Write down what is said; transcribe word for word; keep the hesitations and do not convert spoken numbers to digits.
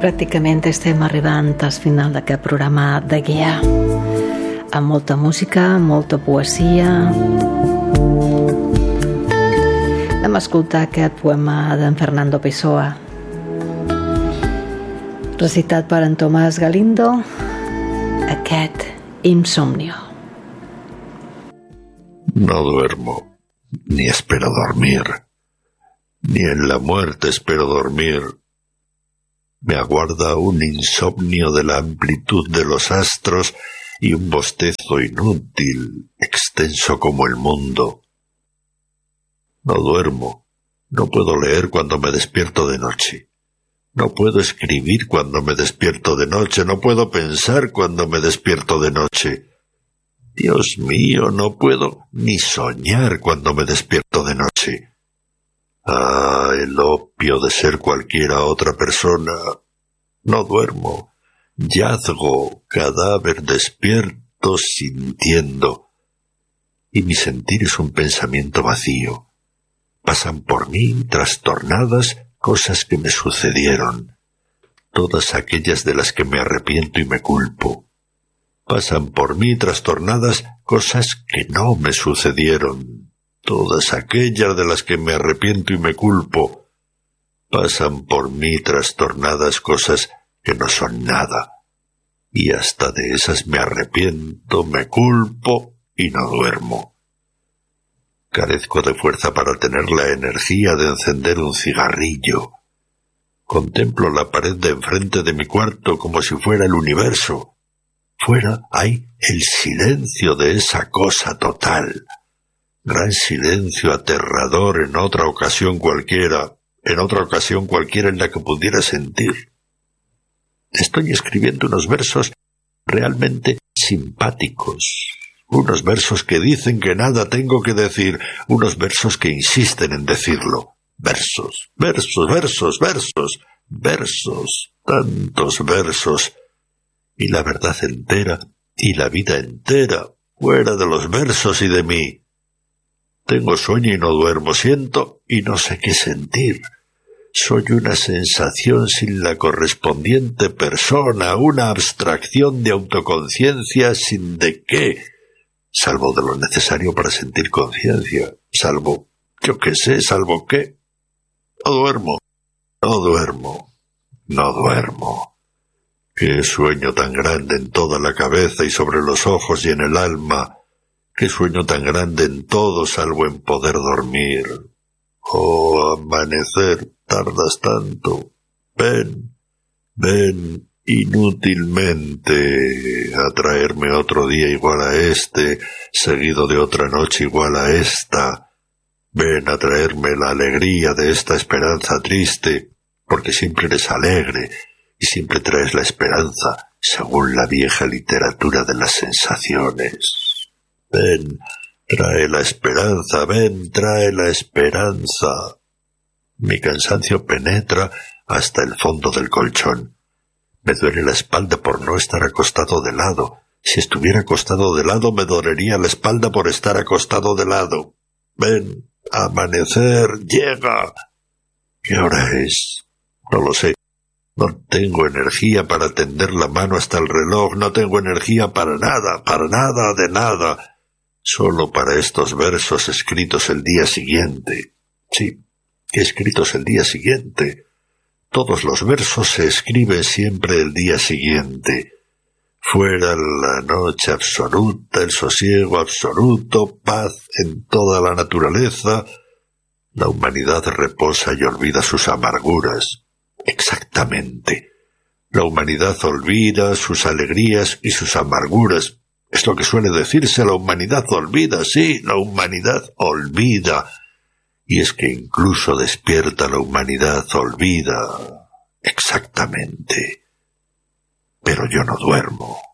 Pràcticament estem arribant al final d'aquest programa de guia, amb molta música, molta poesia. Vam escoltar aquest poema d'en Fernando Pessoa, recitat per en Tomás Galindo, aquest Insomnio. No duermo, ni espero dormir, ni en la muerte espero dormir. Me aguarda un insomnio de la amplitud de los astros y un bostezo inútil, extenso como el mundo. No duermo, no puedo leer cuando me despierto de noche. No puedo escribir cuando me despierto de noche, no puedo pensar cuando me despierto de noche. Dios mío, no puedo ni soñar cuando me despierto de noche. Ah, el opio de ser cualquiera otra persona. No duermo, yazgo, cadáver despierto, sintiendo. Y mi sentir es un pensamiento vacío. Pasan por mí, trastornadas, cosas que me sucedieron, todas aquellas de las que me arrepiento y me culpo. Pasan por mí, trastornadas, cosas que no me sucedieron, todas aquellas de las que me arrepiento y me culpo. Pasan por mí trastornadas cosas que no son nada, y hasta de esas me arrepiento, me culpo y no duermo. Carezco de fuerza para tener la energía de encender un cigarrillo. Contemplo la pared de enfrente de mi cuarto como si fuera el universo. Fuera hay el silencio de esa cosa total. Gran silencio aterrador en otra ocasión cualquiera, en otra ocasión cualquiera en la que pudiera sentir. Estoy escribiendo unos versos realmente simpáticos, unos versos que dicen que nada tengo que decir, unos versos que insisten en decirlo. Versos, versos, versos, versos, versos, tantos versos, y la verdad entera, y la vida entera, fuera de los versos y de mí. Tengo sueño y no duermo, siento y no sé qué sentir. Soy una sensación sin la correspondiente persona, una abstracción de autoconciencia sin de qué, salvo de lo necesario para sentir conciencia, salvo, yo qué sé, salvo qué. No duermo, no duermo, no duermo. Qué sueño tan grande en toda la cabeza y sobre los ojos y en el alma. Qué sueño tan grande en todo salvo en poder dormir. Oh, amanecer, tardas tanto. Ven, ven inútilmente a traerme otro día igual a este, seguido de otra noche igual a esta. Ven a traerme la alegría de esta esperanza triste, porque siempre eres alegre y siempre traes la esperanza, según la vieja literatura de las sensaciones. Ven, trae la esperanza, ven, trae la esperanza. Mi cansancio penetra hasta el fondo del colchón. Me duele la espalda por no estar acostado de lado. Si estuviera acostado de lado, me dolería la espalda por estar acostado de lado. Ven, amanecer, llega. ¿Qué hora es? No lo sé. No tengo energía para tender la mano hasta el reloj, no tengo energía para nada, para nada de nada, solo para estos versos escritos el día siguiente. Sí, escritos el día siguiente. Todos los versos se escriben siempre el día siguiente. Fuera la noche absoluta, el sosiego absoluto, paz en toda la naturaleza, la humanidad reposa y olvida sus amarguras. Exactamente. La humanidad olvida sus alegrías y sus amarguras. Es lo que suele decirse, la humanidad olvida, sí, la humanidad olvida. Y es que incluso despierta la humanidad olvida. Exactamente. Pero yo no duermo.